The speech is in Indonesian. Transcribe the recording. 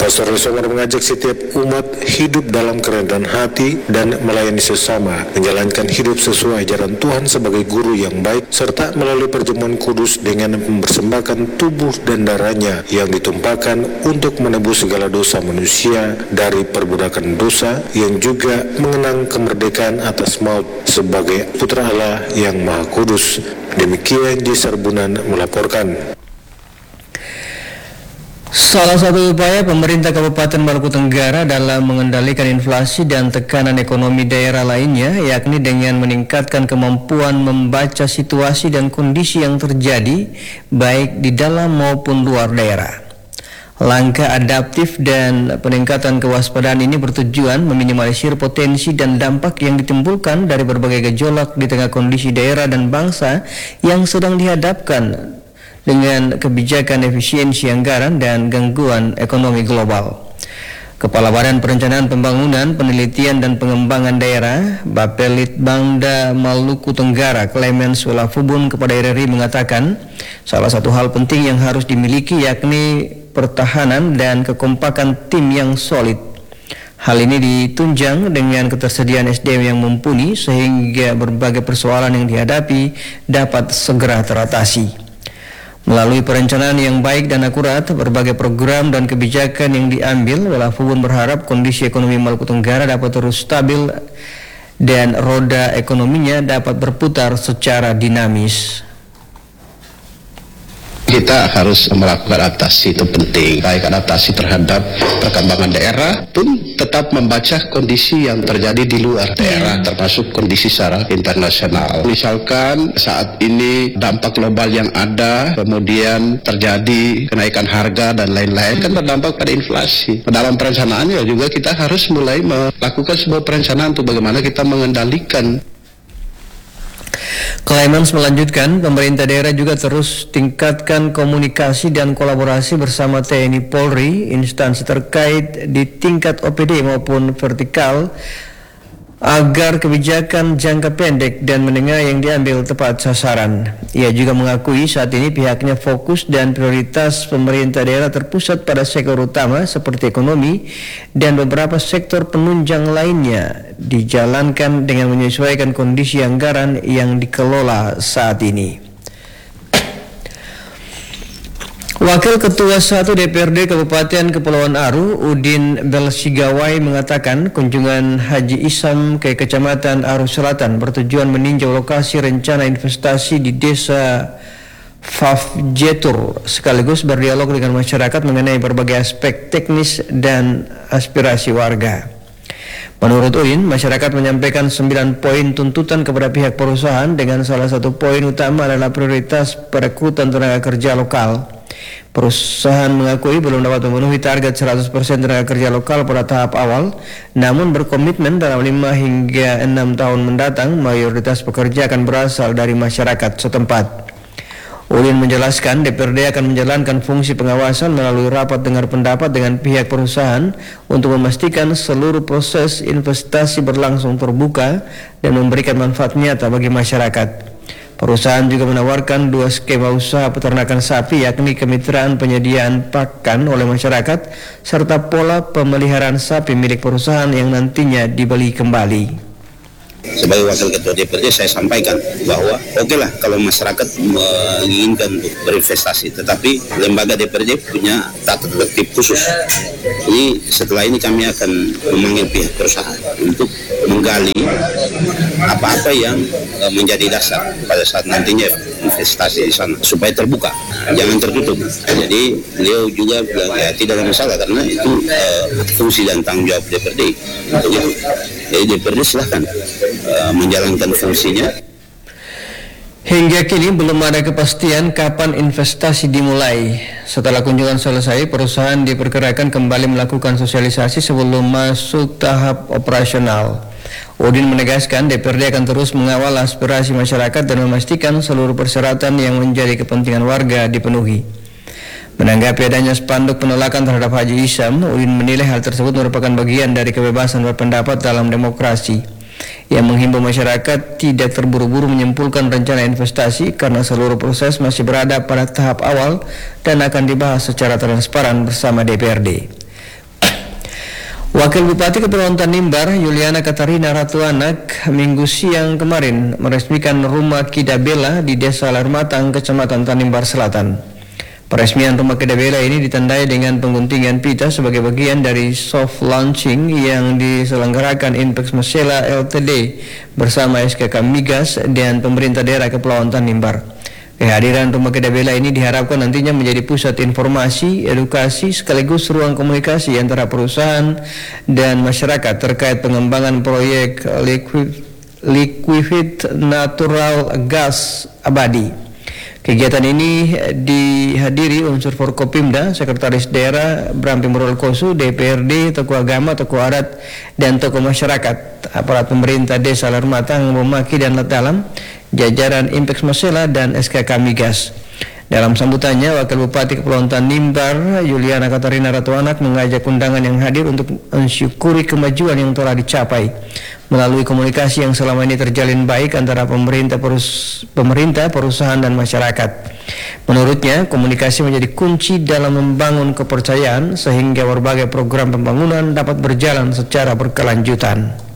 Pastor Somar mengajak setiap umat hidup dalam kerendahan hati dan melayani sesama, menjalankan hidup sesuai ajaran Tuhan sebagai guru yang baik, serta melalui perjamuan kudus dengan mempersembahkan tubuh dan darahnya yang ditumpahkan untuk menebus segala dosa manusia dari perbudakan dosa, yang juga mengenang kemerdekaan atas maut sebagai Putra Allah yang Maha Kudus. Demikian J. Sarbunan melaporkan. Salah satu upaya pemerintah Kabupaten Maluku Tenggara dalam mengendalikan inflasi dan tekanan ekonomi daerah lainnya, yakni dengan meningkatkan kemampuan membaca situasi dan kondisi yang terjadi baik di dalam maupun luar daerah. Langkah adaptif dan peningkatan kewaspadaan ini bertujuan meminimalisir potensi dan dampak yang ditimbulkan dari berbagai gejolak di tengah kondisi daerah dan bangsa yang sedang dihadapkan dengan kebijakan efisiensi anggaran dan gangguan ekonomi global. Kepala Badan Perencanaan Pembangunan, Penelitian dan Pengembangan Daerah, Bapelitbangda Maluku Tenggara, Clemens Welafubun kepada RRI mengatakan, salah satu hal penting yang harus dimiliki yakni pertahanan dan kekompakan tim yang solid. Hal ini ditunjang dengan ketersediaan SDM yang mumpuni sehingga berbagai persoalan yang dihadapi dapat segera teratasi. Melalui perencanaan yang baik dan akurat, berbagai program dan kebijakan yang diambil, Welafubun berharap kondisi ekonomi Maluku Tenggara dapat terus stabil dan roda ekonominya dapat berputar secara dinamis. Kita harus melakukan adaptasi, itu penting, baik adaptasi terhadap perkembangan daerah pun tetap membaca kondisi yang terjadi di luar daerah, termasuk kondisi secara internasional. Misalkan saat ini dampak global yang ada, kemudian terjadi kenaikan harga dan lain-lain, kan berdampak pada inflasi. Dalam perencanaannya juga kita harus mulai melakukan sebuah perencanaan untuk bagaimana kita mengendalikan. Clemens melanjutkan, pemerintah daerah juga terus tingkatkan komunikasi dan kolaborasi bersama TNI Polri, instansi terkait di tingkat OPD maupun vertikal, agar kebijakan jangka pendek dan menengah yang diambil tepat sasaran. Ia juga mengakui saat ini pihaknya fokus dan prioritas pemerintah daerah terpusat pada sektor utama seperti ekonomi dan beberapa sektor penunjang lainnya dijalankan dengan menyesuaikan kondisi anggaran yang dikelola saat ini. Wakil Ketua 1 DPRD Kabupaten Kepulauan Aru, Udin Belsigawai mengatakan kunjungan Haji Isam ke Kecamatan Aru Selatan bertujuan meninjau lokasi rencana investasi di Desa Fafjetur sekaligus berdialog dengan masyarakat mengenai berbagai aspek teknis dan aspirasi warga. Menurut Udin, masyarakat menyampaikan 9 poin tuntutan kepada pihak perusahaan dengan salah satu poin utama adalah prioritas perekrutan tenaga kerja lokal. Perusahaan mengakui belum dapat memenuhi target 100% tenaga kerja lokal pada tahap awal, namun berkomitmen dalam 5 hingga 6 tahun mendatang mayoritas pekerja akan berasal dari masyarakat setempat. Udin menjelaskan DPRD akan menjalankan fungsi pengawasan melalui rapat dengar pendapat dengan pihak perusahaan untuk memastikan seluruh proses investasi berlangsung terbuka dan memberikan manfaat nyata bagi masyarakat. Perusahaan juga menawarkan 2 skema usaha peternakan sapi, yakni kemitraan penyediaan pakan oleh masyarakat serta pola pemeliharaan sapi milik perusahaan yang nantinya dibeli kembali. Sebagai wakil ketua DPRD saya sampaikan bahwa okelah kalau masyarakat menginginkan untuk berinvestasi, tetapi lembaga DPRD punya tata tertib khusus. Ini setelah ini kami akan memanggil pihak perusahaan untuk menggali apa-apa yang menjadi dasar pada saat nantinya investasi di sana supaya terbuka, jangan tertutup. Jadi beliau juga bilang ya tidak ada masalah karena itu fungsi dan tanggung jawab DPRD untuk itu. Jadi DPRD silahkan menjalankan fungsinya. Hingga kini belum ada kepastian kapan investasi dimulai. Setelah kunjungan selesai, perusahaan diperkirakan kembali melakukan sosialisasi sebelum masuk tahap operasional. Udin menegaskan DPRD akan terus mengawal aspirasi masyarakat dan memastikan seluruh persyaratan yang menjadi kepentingan warga dipenuhi. Menanggapi adanya spanduk penolakan terhadap Haji Isam, Udin menilai hal tersebut merupakan bagian dari kebebasan berpendapat dalam demokrasi. Ia menghimbau masyarakat tidak terburu-buru menyimpulkan rencana investasi karena seluruh proses masih berada pada tahap awal dan akan dibahas secara transparan bersama DPRD. Wakil Bupati Kepulauan Tanimbar, Yuliana Katarina Ratuanak, Minggu siang kemarin meresmikan Rumah Kidabela di Desa Larmatang, Kecamatan Tanimbar Selatan. Peresmian Rumah Kidabela ini ditandai dengan pengguntingan pita sebagai bagian dari soft launching yang diselenggarakan Inpex Masela Ltd bersama SKK Migas dan pemerintah daerah Kepulauan Tanimbar. Kehadiran Rumah Kidabela ini diharapkan nantinya menjadi pusat informasi, edukasi, sekaligus ruang komunikasi antara perusahaan dan masyarakat terkait pengembangan proyek liquefied natural gas abadi. Kegiatan ini dihadiri unsur Forkopimda, Sekretaris Daerah, Bram Timurul Kosu, DPRD, tokoh agama, tokoh adat, dan tokoh masyarakat, aparat pemerintah Desa Larmatang, Memaki dan Latalam, jajaran Inpex Masela dan SKK Migas. Dalam sambutannya, Wakil Bupati Kepulauan Tanimbar, Yuliana Katarina Ratuanak, mengajak undangan yang hadir untuk mensyukuri kemajuan yang telah dicapai melalui komunikasi yang selama ini terjalin baik antara pemerintah, perusahaan, dan masyarakat. Menurutnya, komunikasi menjadi kunci dalam membangun kepercayaan sehingga berbagai program pembangunan dapat berjalan secara berkelanjutan.